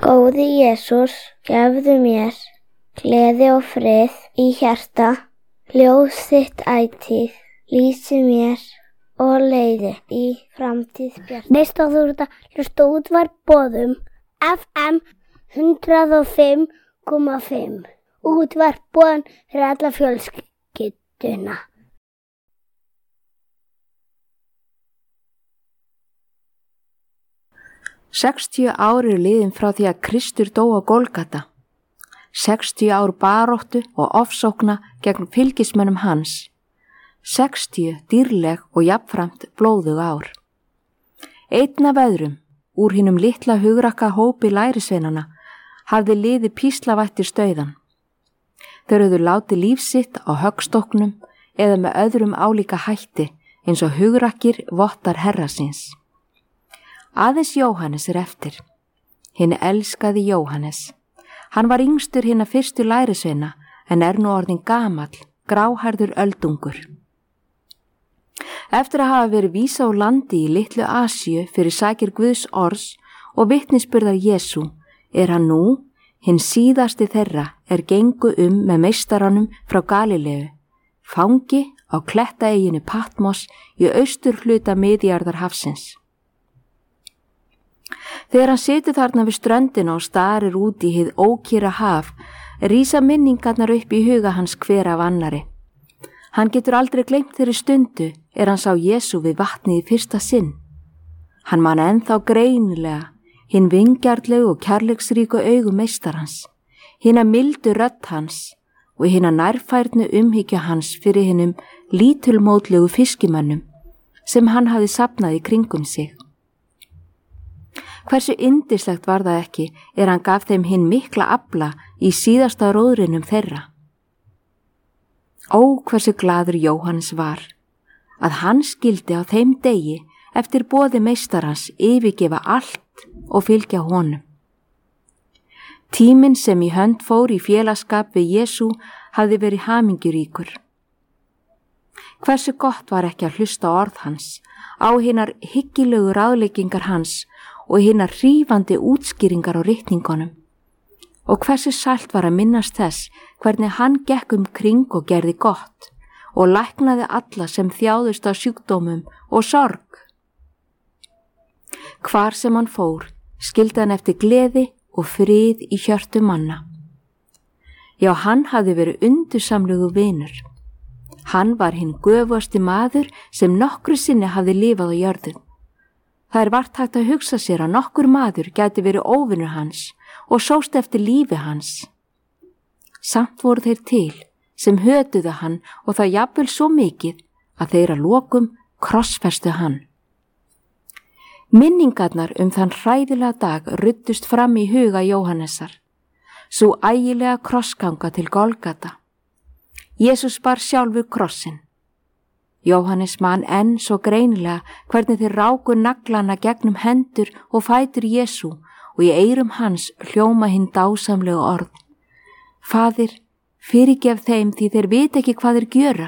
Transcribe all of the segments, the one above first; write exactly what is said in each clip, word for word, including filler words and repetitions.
Góði Jesús, gefðu mér gleði og frið í hjarta, ljós þitt ætíð, lýsi mér og leiði í framtíð bjarta. Næst að þú ert að hlusta útvarp Boðum F M hundrað og fimm komma fimm. Útvarp Boðum fyrir alla fjölskylduna. Sextíu ár eru liðin frá því að Kristur dó á Golgata. Sextíu ár baróttu og ofsókna gegn fylgismönnum hans. Sextíu dýrleg og jafnframt blóðug ár. Einn af öðrum, úr hinum litla hugrakka hópi lærisveinana, hafði liðið píslavættir stauðan. Þeir höfðu látið líf sitt á höggstokknum eða með öðrum álíka hætti eins og hugrakkir vottar herra síns. Aðeins Jóhannes er eftir. Hinn elskaði Jóhannes. Hann var yngstur hinna fyrstu lærisveina en er nú orðinn gamall, gráhærður öldungur. Eftir að hafa verið vísa úr landi í litlu Asíu fyrir sakir Guðs orðs og vitnisburðar Jesú, er hann nú, hinn síðasti þeirra er gengu um með meistaranum frá Galileu, fangi á klettaeyjunni Patmos í austur hluta miðjarðar hafsins. Þegar hann situr þarna við ströndina og starir út í hið ókýra haf, rísa minningarnar upp í huga hans hver af annari. Hann getur aldrei gleymt þeirri stundu er hann sá Jesú við vatnið í fyrsta sinn. Hann man ennþá greinilega hinn vingjarnlegu og kærleiksríku augu meistarans, hinna mildu rödd hans og hinna nærfærnu umhyggja hans fyrir hinnum lítulmótlegu fiskimönnum sem hann hafði safnað í kringum sig. Hversu yndislegt var það ekki er hann gaf þeim hinn mikla afla í síðasta róðrinum þeirra. Ó, hversu glaður Jóhannes var, að hann skildi á þeim degi eftir boði meistarans yfirgefa allt og fylgja honum. Tíminn sem í hönd fór í félagsskap við Jesú hafði verið hamingjuríkur. Hversu gott var ekki að hlusta orð hans, á hinnar hyggilegu ráðleggingar hans og hinnar hrífandi útskýringar á ritningunum. Og hversu sælt var að minnast þess hvernig hann gekk um kring og gerði gott og læknaði alla sem þjáðust af sjúkdómum og sorg. Hvar sem hann fór, skildi hann eftir gleði og frið í hjörtu manna. Já, hann hafði verið undursamlegu vinur. Hann var hinn göfugasti maður sem nokkru sinni hafði lifað á jörðu. Það er vart hægt að hugsa sér að nokkur maður gæti verið óvinur hans og sóst eftir lífi hans. Samt voru þeir til sem hötuðu hann og það jafnvel svo mikið að þeir að lokum krossfestu hann. Minningarnar um þann hræðilega dag ruddust fram í huga Jóhannesar, svo ægilega krossganga til Golgata. Jesús bar sjálfur krossin. Jóhannes man enn svo greinilega hvernig þeir ráku naglana gegnum hendur og fætur Jesú og í eyrum hans hljóma hinn dásamlegu orð. Faðir, fyrirgef þeim því þeir vita ekki hvað þeir gjöra.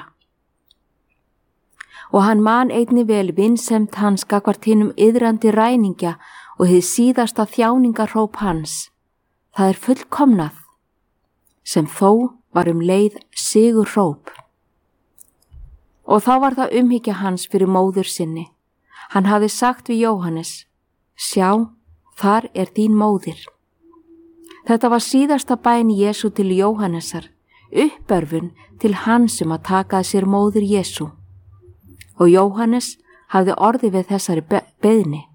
Og hann man einni vel vinsemd hans gagnvart hinum iðrandi ræningja og hið síðasta þjáningarhróp hans. Það er fullkomnað, sem þó var um leið sigurhróp. Og þá var það umhyggja hans fyrir móður sinni. Hann hafði sagt við Jóhannes, sjá, þar er þín móðir. Þetta var síðasta bæn Jesú til Jóhannesar, uppörfun til hans um að taka að sér móður Jesú. Og Jóhannes hafði orðið við þessari be- beiðni.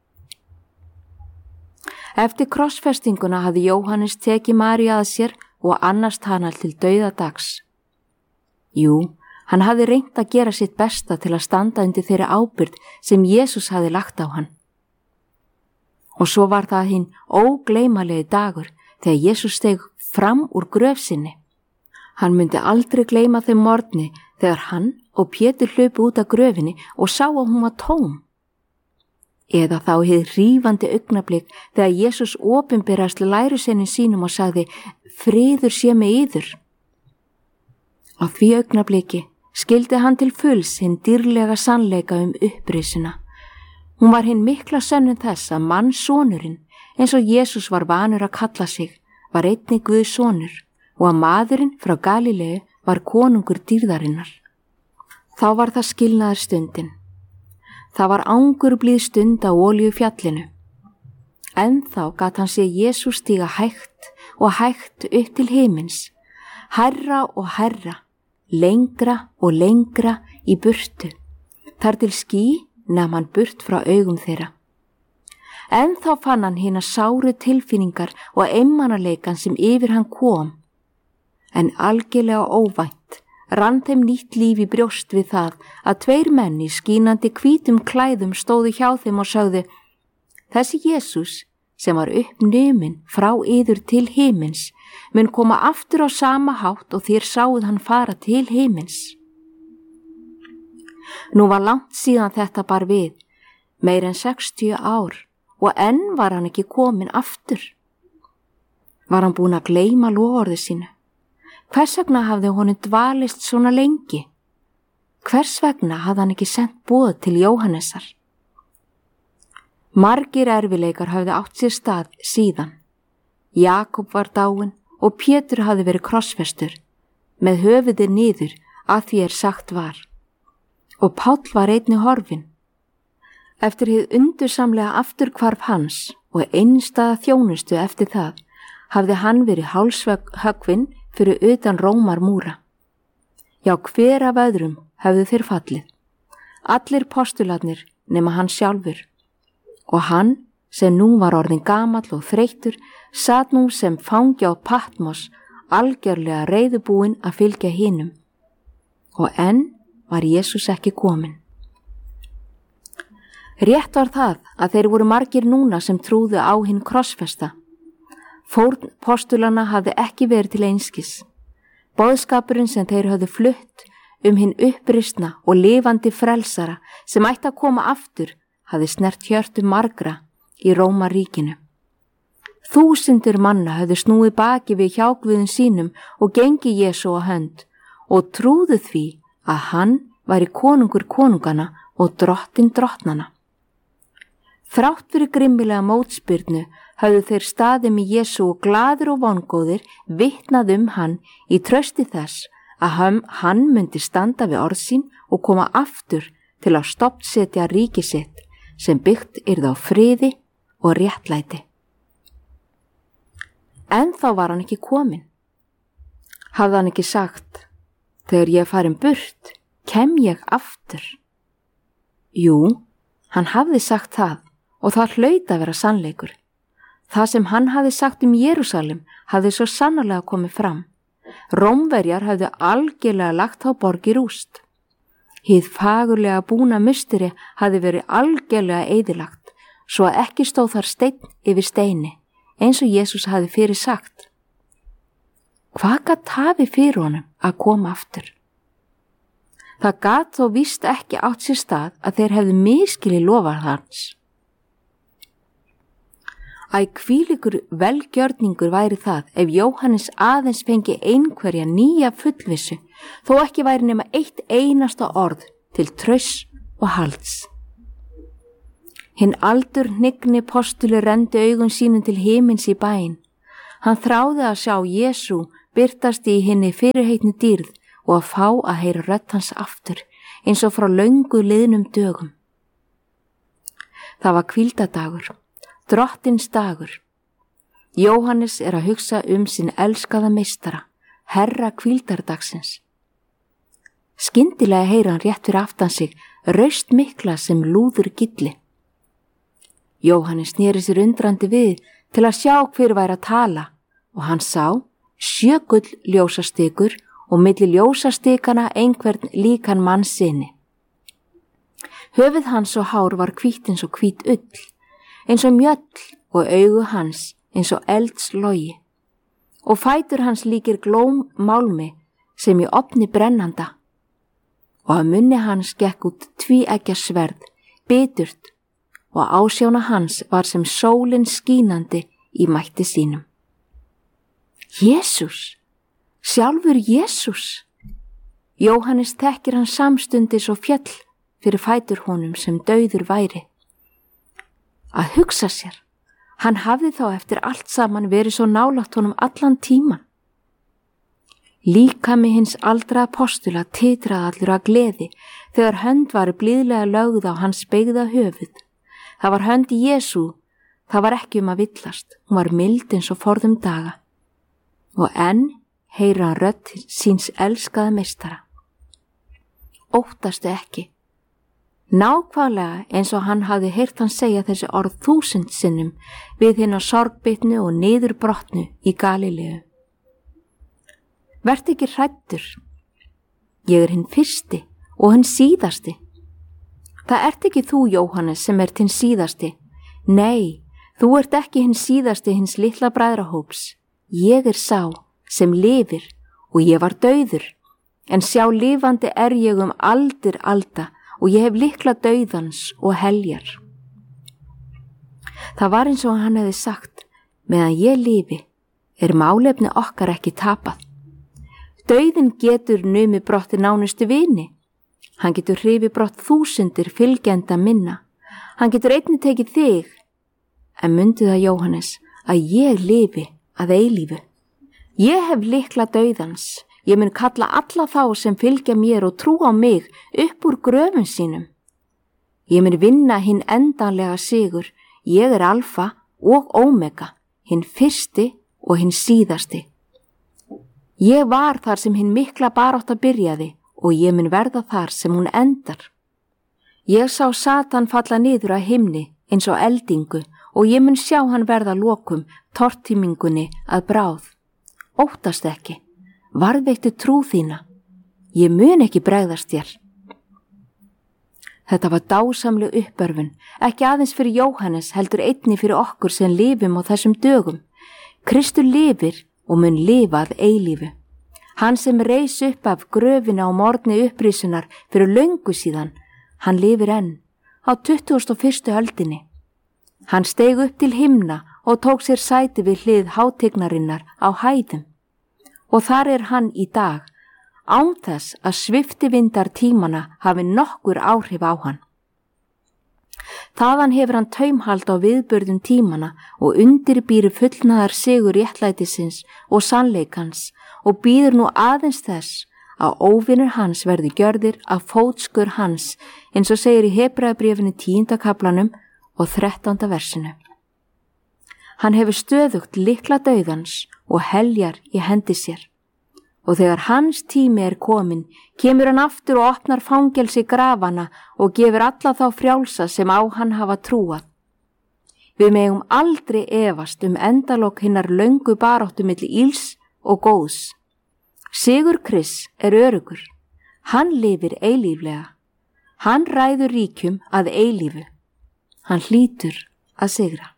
Eftir krossfestinguna hafði Jóhannes tekið Maríu að sér og annast hana til dauðadags. Jú, hann hafði reynt að gera sitt besta til að standa undir þeirri ábyrgð sem Jesús hafði lagt á hann. Og svo var það hinn ógleymanlegi dagur þegar Jesús steig fram úr gröf sinni. Hann myndi aldrei gleyma þeim morgni þegar hann og Pétur hlupu út af gröfinni og sá að hún var tóm. Eða þá hið hrífandi augnablik þegar Jesús opinberast lærisveinum sínum og sagði, friður sé með yður. Á því augnabliki skildi hann til fulls hinn dýrlega sannleika um upprisuna. Hún var hinn mikla sönnun þess að mannssonurinn eins og Jesús var vanur að kalla sig, var einnig Guðs sonur og að maðurinn frá Galileu var konungur dýrðarinnar. Þá var það skilnaðar stundin. Það var angurblíð stund á Olíufjallinu. Ennþá gat hann séð Jesús stíga hægt og hægt upp til himins, hærra og hærra, lengra og lengra í burtu, þar til ský nam hann burt frá augum þeirra. En þá fann hann hina sáru tilfinningar og einmanaleikan sem yfir hann kom. En algjörlega óvænt rann þeim nýtt líf í brjóst við það að tveir menn í skínandi hvítum klæðum stóðu hjá þeim og sögðu: Þessi Jesús sem var uppnumin frá yður til himins mun koma aftur á sama hátt og þér sáuð hann fara til himins. Nú var langt síðan þetta bar við, meir en sextíu ár, og enn var hann ekki kominn aftur. Var hann búinn að gleyma loforði sínu? Hvers vegna hafði honum dvalist svona lengi? Hvers vegna hafði hann ekki sent boð til Jóhannesar? Margir erfileikar hafði átt sér stað síðan. Jakob var dáinn og Pétur hafði verið krossfestur, með höfuðið niður að því er sagt var. Og Páll var einnig horfinn. Eftir hið undursamlega afturhvarf hans og einstæða þjónustu eftir það, hafði hann verið hálshöggvinn fyrir utan Rómarmúra. Já, hver af öðrum hefðu þeir fallið. Allir postularnir nema hann sjálfur. Og hann, sem nú var orðin gamall og þreyttur, sat nú sem fangi á Patmos, algjörlega reiðubúinn að fylgja hinum. Og enn var Jesús ekki kominn. Rétt var það að þeir voru margir núna sem trúðu á hinn krossfesta. Fórn postulana hafði ekki verið til einskis. Boðskapurinn sem þeir höfðu flutt um hinn uppristna og lifandi frelsara sem ætti að koma aftur hafði snert hjörtu margra í Rómaríkinu. Þúsundur manna höfðu snúið baki við hjákviðum sínum og gengi Jesú á hönd og trúðu því að hann væri konungur konungana og drottin drottnana. Þrátt fyrir grimmilega mótspyrnu höfðu þeir staðið með Jesú og glaðir og vongóðir vitnað um hann í trausti þess að hann myndi standa við orð sín og koma aftur til að stofnsetja ríki sitt sem byggt yrði á friði og réttlæti. En þá var hann ekki kominn. Hafði hann ekki sagt: Þegar ég farin burt, kem ég aftur? Jú, hann hafði sagt það og það hlaut að vera sannleikur. Það sem hann hafði sagt um Jerúsalem hafði svo sannarlega komið fram. Rómverjar hafði algjörlega lagt á borg í rúst. Hið fagurlega búna musteri hafði verið algjörlega eyðilagt, svo að ekki stóð þar steinn yfir steini, eins og Jesús hafði fyrir sagt. Hvað gat hafi fyrir honum að koma aftur? Það gat þó víst ekki átt sér stað að þeir hefðu miskilið lofað hans. Æ, hvílíkur velgjörningur væri það ef Jóhannes aðeins fengi einhverja nýja fullvissu, þó ekki væri nema eitt einasta orð til trausts og halds. Hinn aldur hnigni postuli renndi augum sínum til himins í bæinn. Hann þráði að sjá Jesú birtast í hinni fyrirheitni dýrð og að fá að heyra rödd hans aftur, eins og frá löngu liðnum dögum. Það var hvíldadagur. Drottins dagur. Jóhannes er að hugsa um sinn elskaða meistara, herra hvíldardagsins. Skyndilega heyra hann rétt fyrir aftan sig raust mikla sem lúður gilli. Jóhannes sneri sér undrandi við til að sjá hver væri að tala og hann sá sjö gull ljósastikur og milli ljósastikana einhvern líkan mann sinni. Höfuð hans og hár var hvítt eins og hvít ull, eins og mjöll og augu hans eins og eldslogi og fætur hans líkir glóm málmi sem í ofni brennanda og að munni hans gekk út tvíeggja sverð, biturt og ásjóna hans var sem sólin skínandi í mætti sínum. Jesús, sjálfur Jesús! Jóhannes þekkir hann samstundis og fjall fyrir fætur honum sem dauður væri. Að hugsa sér, Hann hafði þá eftir allt saman verið svo nálægt honum allan tíman. Líkami hins aldra apostula titraði allur af gleði þegar hönd var blíðlega lögð á hans beygða höfuð. Það var hönd Jesú, það var ekki um að villast, hún var mild eins og forðum daga. Og enn heyra hann rödd síns elskaða meistara. Óttastu ekki. Nákvæmlega eins og hann hafði heyrt hann segja þessi orð þúsund sinnum við hina sorgbitnu og niðurbrotnu í Galileu. Vertu ekki hræddur. Ég er hinn fyrsti og hinn síðasti. Það ert ekki þú, Jóhannes, sem ert hinn síðasti. Nei, þú ert ekki hinn síðasti hins litla bræðrahóps. Ég er sá sem lifir og ég var dauður, en sjá lifandi er ég um aldir alda og ég hef lykla dauðans og heljar. Það var eins og hann hefði sagt, meðan ég lifi, er málefni okkar ekki tapað. Dauðin getur numið brotti nánustu vini. Hann getur hrifið brott þúsundir fylgjenda minna. Hann getur einnig tekið þig. En mundu það, Jóhannes, að ég lifi að eilífu. Ég hef lykla dauðans. Ég mun kalla alla þá sem fylgja mér og trú á mig upp úr gröfum sínum. Ég mun vinna hinn endanlega sigur. Ég er alfa og omega, hinn fyrsti og hinn síðasti. Ég var þar sem hinn mikla barátta byrjaði og ég mun verða þar sem hún endar. Ég sá Satan falla niður að himni eins og eldingu og ég mun sjá hann verða lokum tortímingunni að bráð. Óttast ekki, varðveittu trú þína. Ég mun ekki bregðast þér. Þetta var dásamleg uppörfun, ekki aðeins fyrir Jóhannes heldur einnig fyrir okkur sem lifum á þessum dögum. Kristur lifir og mun lifa að eilífu. Hann sem reis upp af gröfina á morgni upprisunar fyrir löngu síðan, hann lifir enn á tuttugasta og fyrstu öldinni. Hann steig upp til himna og tók sér sæti við hlið hátignarinnar á hæðum. Og þar er hann í dag, án þess að sviftivindar tímana hafi nokkur áhrif á hann. Þaðan hefur hann taumhald á viðburðum tímana og undirbýri fullnaðar sigur réttlætisins og sannleikans og býður nú aðeins þess að óvinir hans verði gjörðir af fótskur hans, eins og segir í Hebreabréfinu tíunda kaflanum og þrettánda versinu. Hann hefur stöðugt lykla dauðans og heljar í hendi sér. Og þegar hans tími er komin, kemur hann aftur og opnar fangelsi grafana og gefur alla þá frjálsa sem á hann hafa trúað. Við megum aldrei efast um endalok hinnar löngu baráttu milli íls og góðs. Sigur Krists er örugur. Hann lifir eilíflega. Hann ræður ríkjum að eilífu. Hann hlýtur að sigra.